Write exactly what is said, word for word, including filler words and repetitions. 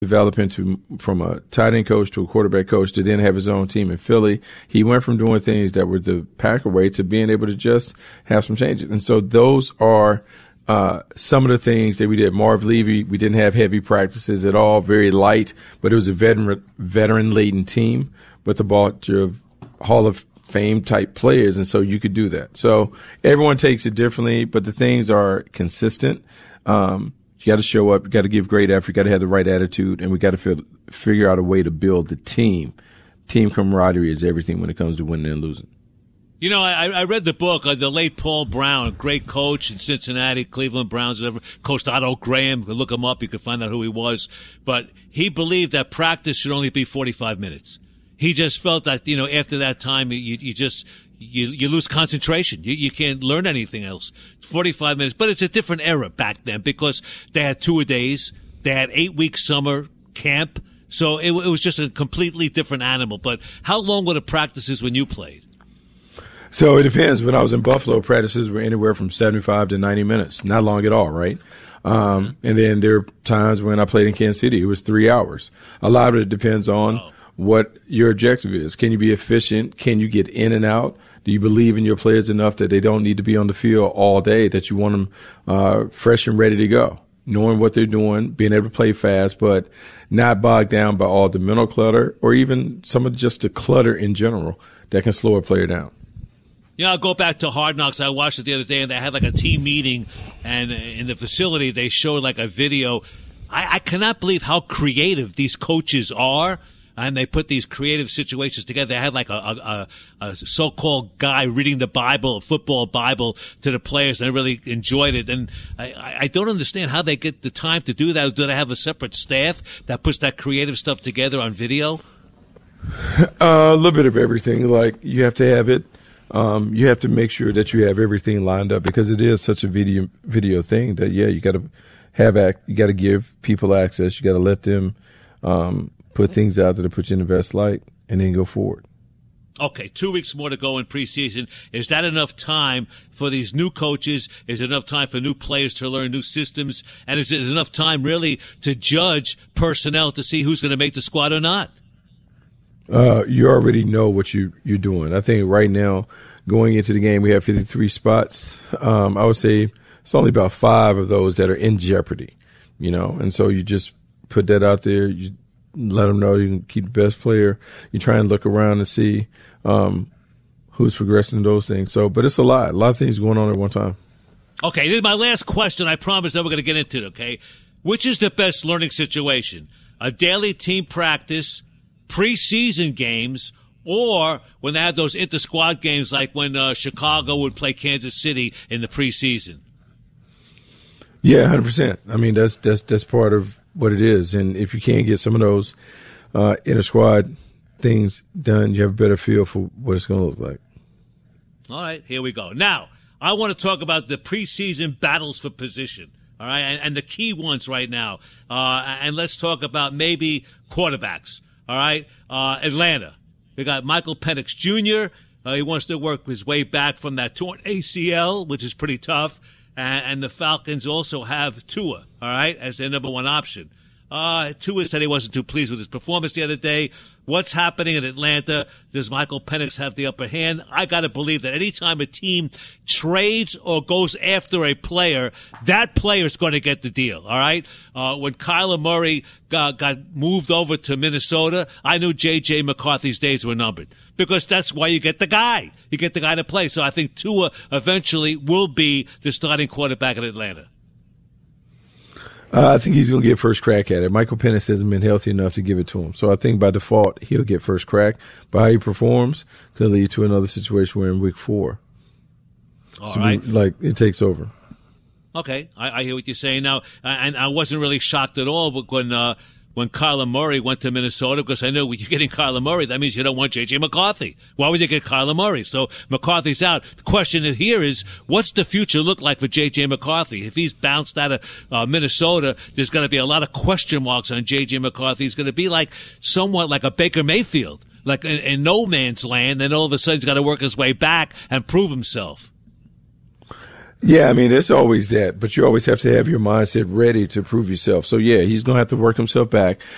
develop into from a tight end coach to a quarterback coach to then have his own team in Philly. He went from doing things that were the Packer way to being able to just have some changes. And so those are uh, some of the things that we did. Marv Levy, we didn't have heavy practices at all, very light, but it was a veteran veteran laden team with a bunch of Hall of Fame type players, and so you could do that. So everyone takes it differently, but the things are consistent. Um, You got to show up. You got to give great effort. You got to have the right attitude, and we got to feel, figure out a way to build the team. Team camaraderie is everything when it comes to winning and losing. You know, I, I read the book, uh, the late Paul Brown, a great coach in Cincinnati, Cleveland Browns, whatever. Coached Otto Graham. You could look him up. You could find out who he was. But he believed that practice should only be forty-five minutes. He just felt that, you know, after that time, you, you just – You you lose concentration. You you can't learn anything else. forty-five minutes. But it's a different era back then because they had two-a-days. They had eight-week summer camp. So it, it was just a completely different animal. But how long were the practices when you played? So it depends. When I was in Buffalo, practices were anywhere from seventy-five to ninety minutes. Not long at all, right? Um, and then there are times when I played in Kansas City, it was three hours. A lot of it depends on oh. what your objective is. Can you be efficient? Can you get in and out? Do you believe in your players enough that they don't need to be on the field all day, that you want them uh, fresh and ready to go, knowing what they're doing, being able to play fast, but not bogged down by all the mental clutter or even some of just the clutter in general that can slow a player down? You know, I'll go back to Hard Knocks. I watched it the other day, and they had like a team meeting, and in the facility they showed like a video. I, I cannot believe how creative these coaches are. And they put these creative situations together. They had like a, a, a so-called guy reading the Bible, a football Bible, to the players, and I really enjoyed it. And I, I don't understand how they get the time to do that. Do they have a separate staff that puts that creative stuff together on video? Uh, a little bit of everything. Like, you have to have it. Um, you have to make sure that you have everything lined up because it is such a video video thing that, yeah, you got to have act. You got to give people access. You got to let them um, – put things out there to put you in the best light, and then go forward. Okay, two weeks more to go in preseason. Is that enough time for these new coaches? Is it enough time for new players to learn new systems? And is it enough time, really, to judge personnel to see who's going to make the squad or not? Uh, you already know what you, you're doing. I think right now, going into the game, we have fifty-three spots. Um, I would say it's only about five of those that are in jeopardy, you know, and so you just put that out there. You let them know you can keep the best player. You try and look around and see um, who's progressing in those things. So, but it's a lot, a lot of things going on at one time. Okay, this is my last question. I promise that we're going to get into it, okay? Which is the best learning situation? A daily team practice, preseason games, or when they have those inter-squad games like when uh, Chicago would play Kansas City in the preseason? Yeah, one hundred percent. I mean, that's that's that's part of what it is. And if you can't get some of those uh, inter-squad things done, you have a better feel for what it's going to look like. All right, here we go. Now, I want to talk about the preseason battles for position, all right, and, and the key ones right now. Uh, and let's talk about maybe quarterbacks, all right? Uh, Atlanta, we got Michael Penix Junior Uh, he wants to work his way back from that torn A C L, which is pretty tough. And, and the Falcons also have Tua, all right, as their number one option. Uh, Tua said he wasn't too pleased with his performance the other day. What's happening in Atlanta? Does Michael Penix have the upper hand? I got to believe that anytime a team trades or goes after a player, that player is going to get the deal, all right? Uh, when Kyler Murray got, got moved over to Minnesota, I knew J J. McCarthy's days were numbered because that's why you get the guy. You get the guy to play. So I think Tua eventually will be the starting quarterback in Atlanta. Uh, I think he's going to get first crack at it. Michael Penix hasn't been healthy enough to give it to him. So I think by default, he'll get first crack. But how he performs could lead to another situation where in week four, All so right. like it takes over. Okay, I, I hear what you're saying now. And I wasn't really shocked at all when uh, when Kyler Murray went to Minnesota because I know when you're getting Kyler Murray, that means you don't want J J. McCarthy. Why would you get Kyler Murray? So McCarthy's out. The question here is, what's the future look like for J J. McCarthy? If he's bounced out of uh, Minnesota, there's going to be a lot of question marks on J J. McCarthy. He's going to be like somewhat like a Baker Mayfield, like in, in no man's land, and all of a sudden he's got to work his way back and prove himself. Yeah, I mean, there's always that, but you always have to have your mindset ready to prove yourself. So, yeah, he's going to have to work himself back.